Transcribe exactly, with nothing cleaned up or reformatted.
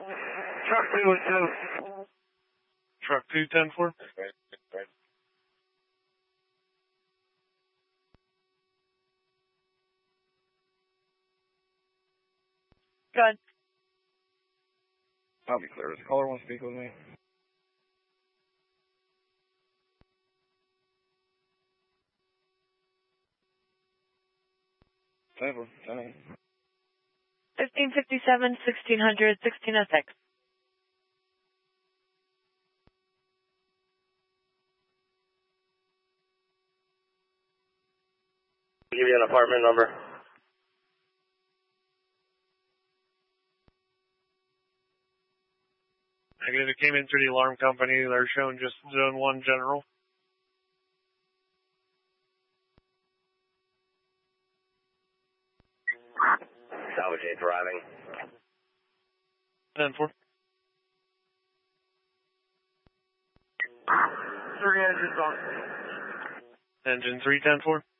Truck two and two. Truck two, ten four. Good. I'll be clear. Does the caller want to speak with me? ten four, ten eight. fifteen fifty-seven, sixteen hundred, sixteen oh six. I'll give you an apartment number. Negative, it came in through the alarm company. They're showing just zone one general. Salvage eight arriving. ten four. Three engines on. Engine three, ten four.